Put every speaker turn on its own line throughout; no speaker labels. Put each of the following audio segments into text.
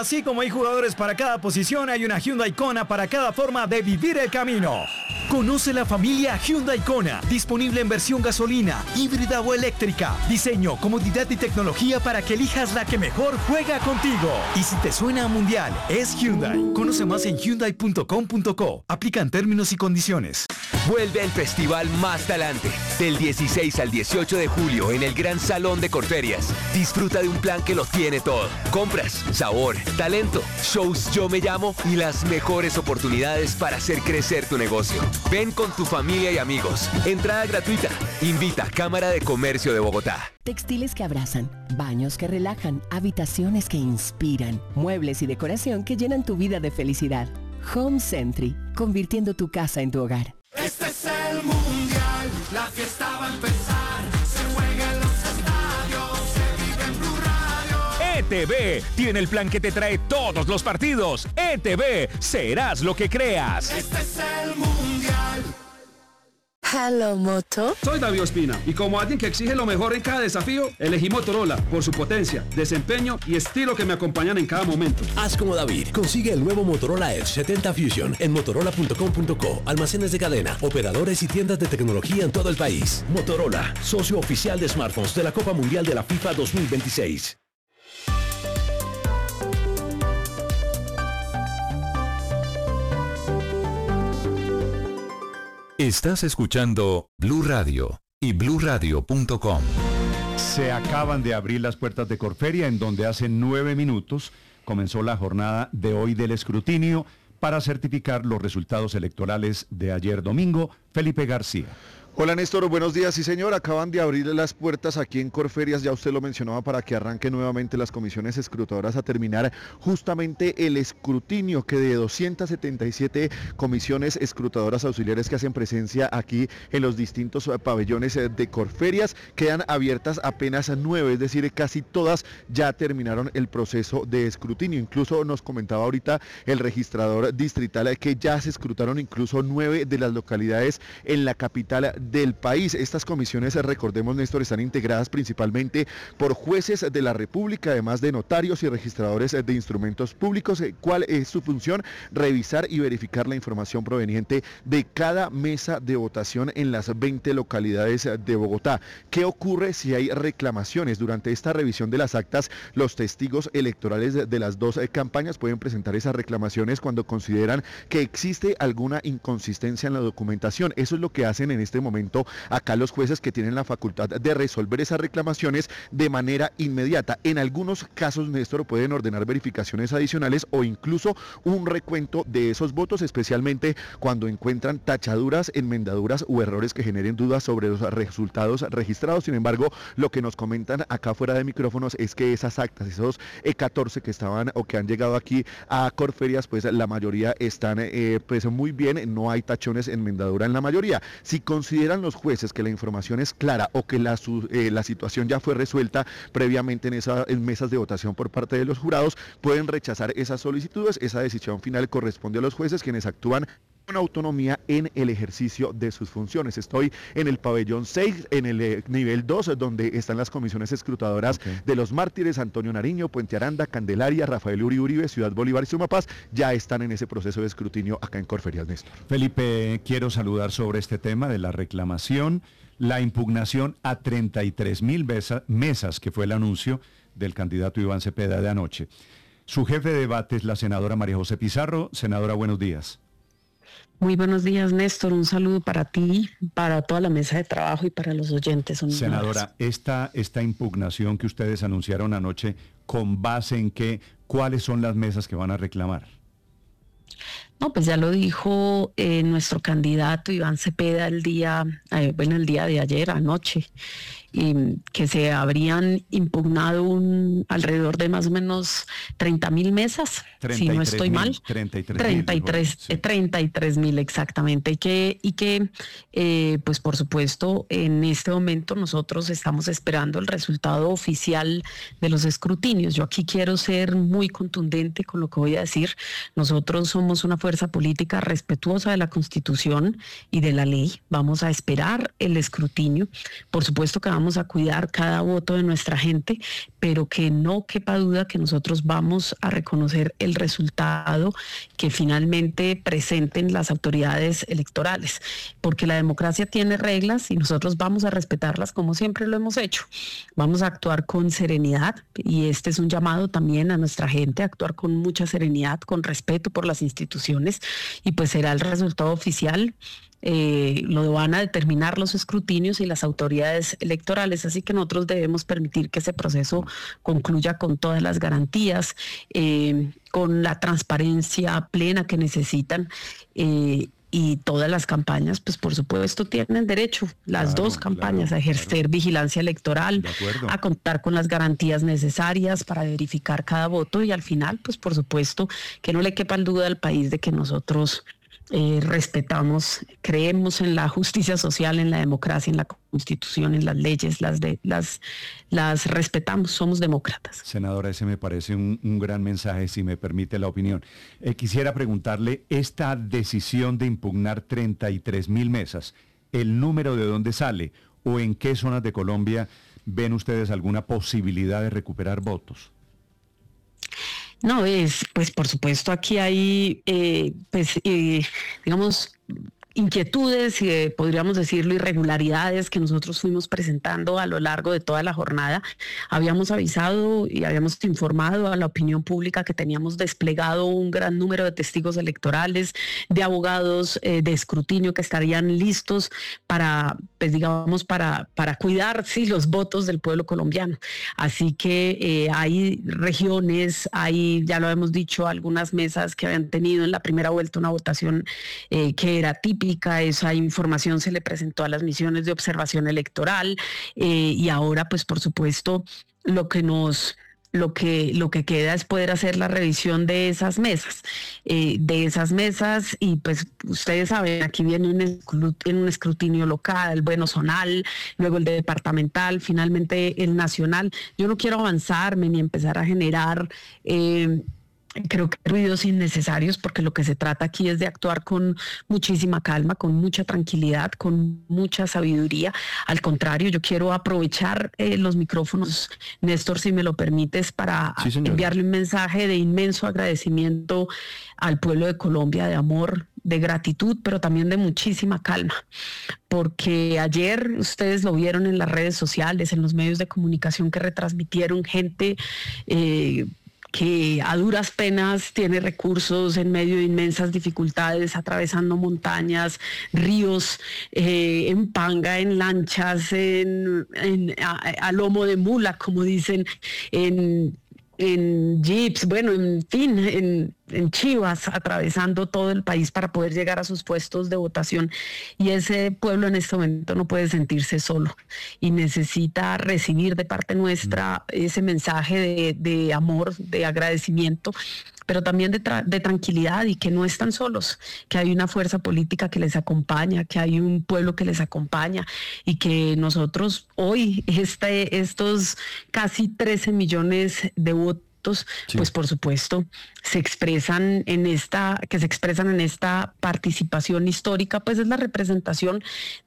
Así como hay jugadores para cada posición, hay una Hyundai Kona para cada forma de vivir el camino. Conoce la familia Hyundai Kona, disponible en versión gasolina, híbrida o eléctrica. Diseño, comodidad y tecnología para que elijas la que mejor juega contigo. Y si te suena a mundial, es Hyundai. Conoce más en hyundai.com.co. Aplican términos y condiciones.
Vuelve el festival Más Talante, del 16 al 18 de julio en el Gran Salón de Corferias. Disfruta de un plan que lo tiene todo. Compras, sabor, talento, shows Yo Me Llamo y las mejores oportunidades para hacer crecer tu negocio. Ven con tu familia y amigos. Entrada gratuita. Invita Cámara de Comercio de Bogotá.
Textiles que abrazan, baños que relajan, habitaciones que inspiran, muebles y decoración que llenan tu vida de felicidad. Home Century, convirtiendo tu casa en tu hogar.
Este es el mundial, la fiesta va a empezar, se juega en los estadios, se vive en Blue Radio.
ETV tiene el plan que te trae todos los partidos. ETV, serás lo que creas.
Este es el mundial.
Hello, Moto.
Soy David Ospina y como alguien que exige lo mejor en cada desafío, elegí Motorola por su potencia, desempeño y estilo que me acompañan en cada momento.
Haz como David. Consigue el nuevo Motorola Edge 70 Fusion en motorola.com.co, almacenes de cadena, operadores y tiendas de tecnología en todo el país. Motorola, socio oficial de smartphones de la Copa Mundial de la FIFA 2026.
Estás escuchando Blue Radio y bluradio.com.
Se acaban de abrir las puertas de Corferia, en donde hace 9 minutos comenzó la jornada de hoy del escrutinio para certificar los resultados electorales de ayer domingo. Felipe García.
Hola Néstor, buenos días. Sí señor, acaban de abrir las puertas aquí en Corferias, ya usted lo mencionaba, para que arranquen nuevamente las comisiones escrutadoras a terminar justamente el escrutinio que de 277 comisiones escrutadoras auxiliares que hacen presencia aquí en los distintos pabellones de Corferias, quedan abiertas apenas 9, es decir, casi todas ya terminaron el proceso de escrutinio. Incluso nos comentaba ahorita el registrador distrital que ya se escrutaron incluso 9 de las localidades en la capital del país. Estas comisiones, recordemos Néstor, están integradas principalmente por jueces de la República, además de notarios y registradores de instrumentos públicos. ¿Cuál es su función? Revisar y verificar la información proveniente de cada mesa de votación en las 20 localidades de Bogotá. ¿Qué ocurre si hay reclamaciones? Durante esta revisión de las actas, los testigos electorales de las dos campañas pueden presentar esas reclamaciones cuando consideran que existe alguna inconsistencia en la documentación. Eso es lo que hacen en este momento acá los jueces, que tienen la facultad de resolver esas reclamaciones de manera inmediata. En algunos casos, Néstor, pueden ordenar verificaciones adicionales o incluso un recuento de esos votos, especialmente cuando encuentran tachaduras, enmendaduras u errores que generen dudas sobre los resultados registrados. Sin embargo, lo que nos comentan acá fuera de micrófonos es que esas actas, esos 14 que estaban o que han llegado aquí a Corferias, pues la mayoría están pues muy bien, no hay tachones, enmendadura en la mayoría. Si consideran los jueces que la información es clara o que la situación ya fue resuelta previamente en mesas de votación por parte de los jurados, pueden rechazar esas solicitudes. Esa decisión final corresponde a los jueces, quienes actúan con autonomía en el ejercicio de sus funciones. Estoy en el pabellón 6, en el nivel 2, donde están las comisiones escrutadoras de los Mártires, Antonio Nariño, Puente Aranda, Candelaria, Rafael Uribe, Ciudad Bolívar y Sumapaz. Ya están en ese proceso de escrutinio acá en Corferias, Néstor.
Felipe, quiero saludar sobre este tema de la reclamación, la impugnación a 33,000 mesas, que fue el anuncio del candidato Iván Cepeda de anoche. Su jefe de debate es la senadora María José Pizarro. Senadora, buenos días.
Muy buenos días, Néstor. Un saludo para ti, para toda la mesa de trabajo y para los oyentes.
Senadora, esta impugnación que ustedes anunciaron anoche, ¿con base en qué? ¿Cuáles son las mesas que van a reclamar?
No, pues ya lo dijo nuestro candidato Iván Cepeda el día de ayer, anoche, que se habrían impugnado alrededor de más o menos 30,000 mesas, si no estoy mal. 33,000 exactamente. Y que pues por supuesto, en este momento nosotros estamos esperando el resultado oficial de los escrutinios. Yo aquí quiero ser muy contundente con lo que voy a decir. Nosotros somos una fuerza fuerza política respetuosa de la Constitución y de la ley. Vamos a esperar el escrutinio. Por supuesto que vamos a cuidar cada voto de nuestra gente, pero que no quepa duda que nosotros vamos a reconocer el resultado que finalmente presenten las autoridades electorales, porque la democracia tiene reglas y nosotros vamos a respetarlas como siempre lo hemos hecho. Vamos a actuar con serenidad y este es un llamado también a nuestra gente a actuar con mucha serenidad, con respeto por las instituciones, y pues será el resultado oficial. Lo van a determinar los escrutinios y las autoridades electorales, así que nosotros debemos permitir que ese proceso concluya con todas las garantías, con la transparencia plena que necesitan, y todas las campañas, pues por supuesto tienen derecho, las dos campañas, a ejercer vigilancia electoral, a contar con las garantías necesarias para verificar cada voto, y al final, pues por supuesto que no le quepa duda al país de que nosotros respetamos, creemos en la justicia social, en la democracia, en la Constitución, en las leyes, las respetamos, somos demócratas.
Senadora, ese me parece un gran mensaje, si me permite la opinión. Quisiera preguntarle, esta decisión de impugnar 33,000 mesas, ¿el número de dónde sale o en qué zonas de Colombia ven ustedes alguna posibilidad de recuperar votos?
No, pues por supuesto aquí hay, digamos, inquietudes, podríamos decirlo, irregularidades que nosotros fuimos presentando a lo largo de toda la jornada. Habíamos avisado y habíamos informado a la opinión pública que teníamos desplegado un gran número de testigos electorales, de abogados de escrutinio que estarían listos para, pues digamos, para cuidar los votos del pueblo colombiano. Así que hay regiones, hay, ya lo hemos dicho, algunas mesas que habían tenido en la primera vuelta una votación que era típica. Esa información se le presentó a las misiones de observación electoral, y ahora pues por supuesto lo que queda es poder hacer la revisión de esas mesas, y pues ustedes saben, aquí viene un escrutinio local, bueno, zonal, luego el departamental, finalmente el nacional. Yo no quiero avanzarme ni empezar a generar creo que ruidos innecesarios, porque lo que se trata aquí es de actuar con muchísima calma, con mucha tranquilidad, con mucha sabiduría. Al contrario, yo quiero aprovechar los micrófonos, Néstor, si me lo permites, para enviarle un mensaje de inmenso agradecimiento al pueblo de Colombia, de amor, de gratitud, pero también de muchísima calma, porque ayer ustedes lo vieron en las redes sociales, en los medios de comunicación que retransmitieron, gente que a duras penas tiene recursos en medio de inmensas dificultades, atravesando montañas, ríos, en panga, en lanchas, a lomo de mula, como dicen, en jeeps, bueno, en fin, en chivas, atravesando todo el país para poder llegar a sus puestos de votación. Y ese pueblo en este momento no puede sentirse solo y necesita recibir de parte nuestra ese mensaje de amor, de agradecimiento, pero también de tranquilidad, y que no están solos, que hay una fuerza política que les acompaña, que hay un pueblo que les acompaña, y que nosotros hoy, estos casi 13 millones de votos, pues por supuesto se expresan en esta participación histórica, pues es la representación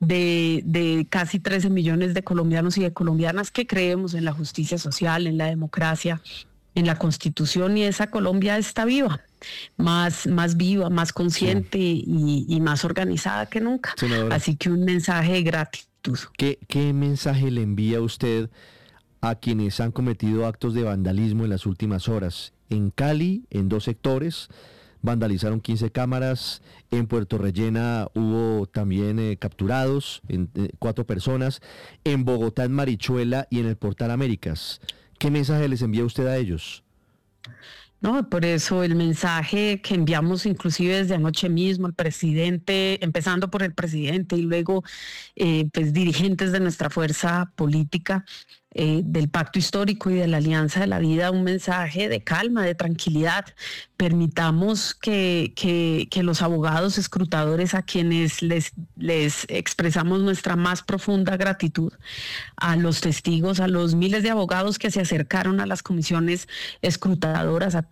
de casi 13 millones de colombianos y de colombianas que creemos en la justicia social, en la democracia, en la Constitución, y esa Colombia está viva, más viva, más consciente, y más organizada que nunca. Senadora, así que un mensaje de gratitud.
¿Qué mensaje le envía usted a quienes han cometido actos de vandalismo en las últimas horas? En Cali, en 2 sectores, vandalizaron 15 cámaras. En Puerto Rellena hubo también capturados 4 personas. En Bogotá, en Marichuela y en el Portal Américas. ¿Qué mensaje les envía usted a ellos?
No, por eso el mensaje que enviamos inclusive desde anoche mismo al presidente, empezando por el presidente y luego pues dirigentes de nuestra fuerza política, del pacto histórico y de la Alianza de la Vida, un mensaje de calma, de tranquilidad. Permitamos que los abogados escrutadores, a quienes les expresamos nuestra más profunda gratitud, a los testigos, a los miles de abogados que se acercaron a las comisiones escrutadoras, a todos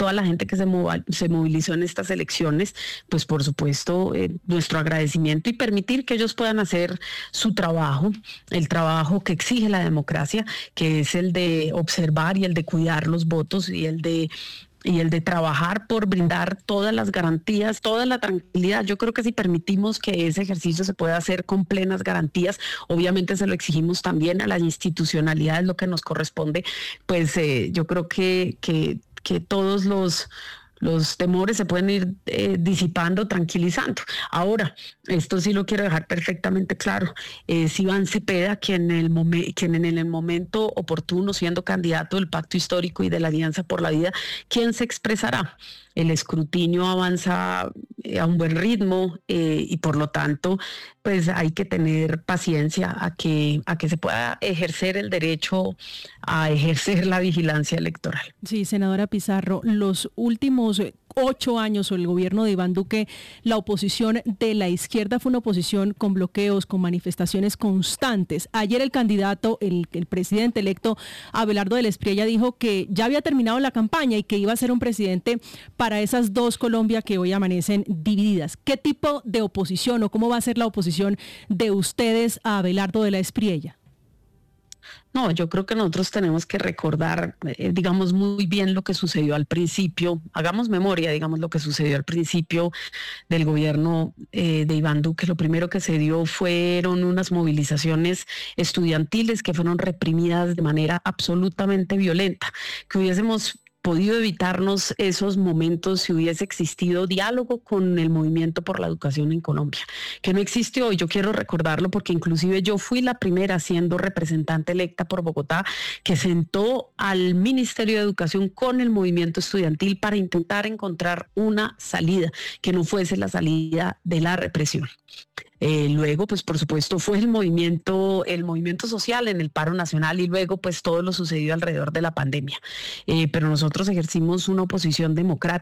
toda la gente que se movilizó en estas elecciones, pues por supuesto nuestro agradecimiento y permitir que ellos puedan hacer su trabajo, el trabajo que exige la democracia, que es el de observar y el de cuidar los votos y el de trabajar por brindar todas las garantías, toda la tranquilidad. Yo creo que si permitimos que ese ejercicio se pueda hacer con plenas garantías, obviamente se lo exigimos también a la institucionalidad, es lo que nos corresponde, pues yo creo que todos los temores se pueden ir disipando, tranquilizando. Ahora, esto sí lo quiero dejar perfectamente claro, es Iván Cepeda quien en el momento oportuno, siendo candidato del Pacto Histórico y de la Alianza por la Vida, quien se expresará. El escrutinio avanza a un buen ritmo y por lo tanto pues hay que tener paciencia a que se pueda ejercer el derecho a ejercer la vigilancia electoral.
Sí, senadora Pizarro, los últimos 8 años o el gobierno de Iván Duque, la oposición de la izquierda fue una oposición con bloqueos, con manifestaciones constantes. Ayer el candidato, el presidente electo Abelardo del Espriella dijo que ya había terminado la campaña y que iba a ser un presidente para esas dos Colombia que hoy amanecen divididas. ¿Qué tipo de oposición o cómo va a ser la oposición de ustedes a Abelardo de la Espriella?
No, yo creo que nosotros tenemos que recordar, digamos, muy bien lo que sucedió al principio. Hagamos memoria, digamos, lo que sucedió al principio del gobierno de Iván Duque. Lo primero que se dio fueron unas movilizaciones estudiantiles que fueron reprimidas de manera absolutamente violenta, que hubiésemos podido evitarnos esos momentos si hubiese existido diálogo con el movimiento por la educación en Colombia, que no existió, y yo quiero recordarlo porque inclusive yo fui la primera siendo representante electa por Bogotá que sentó al Ministerio de Educación con el movimiento estudiantil para intentar encontrar una salida que no fuese la salida de la represión. Luego, pues por supuesto fue el movimiento social en el paro nacional y luego pues todo lo sucedido alrededor de la pandemia. Pero nosotros ejercimos una oposición democrática.